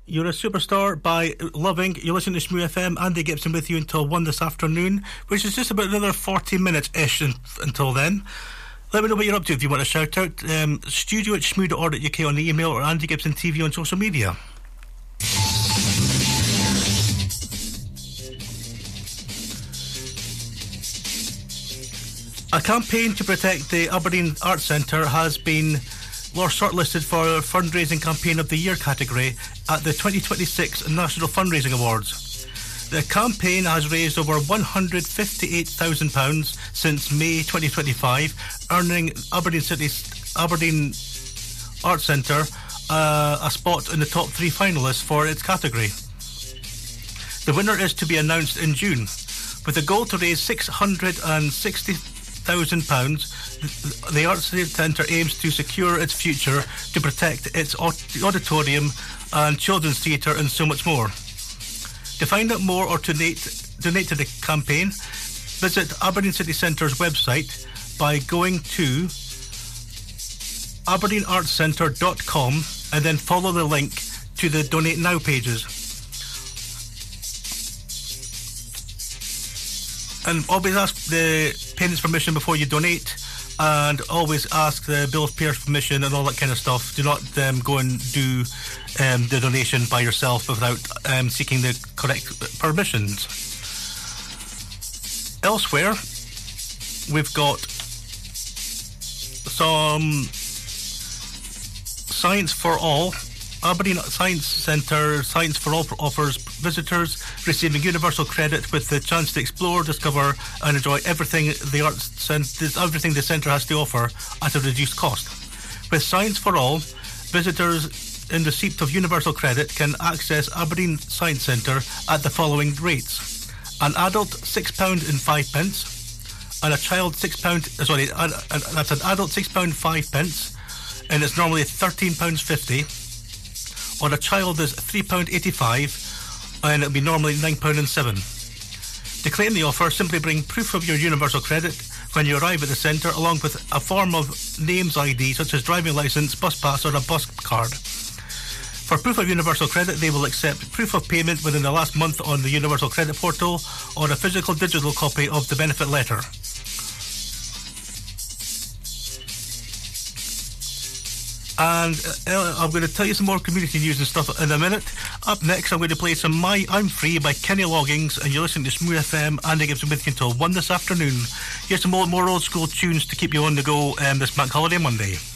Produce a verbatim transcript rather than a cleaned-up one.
You're a Superstar by Loving. You're listening to Shmoo F M. Andy Gibson with you until one this afternoon, which is just about another forty minutes-ish in, until then. Let me know what you're up to if you want to shout out. Um, studio at shmoo dot org dot U K on the email, or Andy Gibson T V on social media. A campaign to protect the Aberdeen Arts Centre has been shortlisted for Fundraising Campaign of the Year category at the twenty twenty-six National Fundraising Awards. The campaign has raised over one hundred fifty-eight thousand pounds since May twenty twenty-five, earning Aberdeen City Aberdeen Arts Centre uh, a spot in the top three finalists for its category. The winner is to be announced in June, with a goal to raise six hundred sixty thousand pounds. The Arts Centre aims to secure its future, to protect its auditorium and children's theatre, and so much more. To find out more or to donate, donate to the campaign, visit Aberdeen City Centre's website by going to aberdeen arts centre dot com and then follow the link to the Donate Now pages. And always ask the parents' permission before you donate, and always ask the Bill of Peers permission and all that kind of stuff. Do not um, go and do um, the donation by yourself without um, seeking the correct permissions. Elsewhere, we've got some Science for All. Aberdeen Science Centre Science for All offers visitors receiving universal credit with the chance to explore, discover and enjoy everything the arts centre, everything the centre has to offer at a reduced cost. With Science for All, visitors in receipt of universal credit can access Aberdeen Science Centre at the following rates: an adult six pounds and five pence, and a child six pounds, sorry, uh, uh, that's an adult six pounds five pence, and it's normally thirteen pounds fifty. Or a child is three pounds eighty-five, and it'll be normally nine pounds seven. To claim the offer, simply bring proof of your universal credit when you arrive at the centre, along with a form of names I D such as driving licence, bus pass or a bus card. For proof of universal credit, they will accept proof of payment within the last month on the Universal Credit Portal, or a physical digital copy of the benefit letter. And uh, I'm going to tell you some more community news and stuff in a minute. Up next, I'm going to play some My I'm Free by Kenny Loggins, and you're listening to Shmoo F M. Andy Gibson with you until one this afternoon. Here's some more, more old school tunes to keep you on the go um, this Bank Holiday Monday.